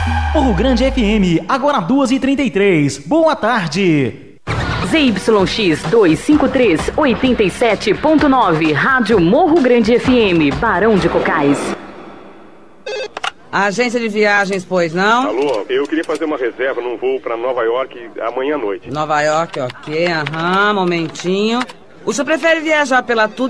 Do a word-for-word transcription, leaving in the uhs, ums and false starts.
Morro Grande F M, agora duas e trinta e três. Boa tarde. Z Y X duzentos e cinquenta e três, oitenta e sete ponto nove, Rádio Morro Grande F M, Barão de Cocais. Agência de viagens, pois não? Alô, eu queria fazer uma reserva num voo para Nova York amanhã à noite. Nova York, ok, aham, momentinho. O senhor prefere viajar pela Tudo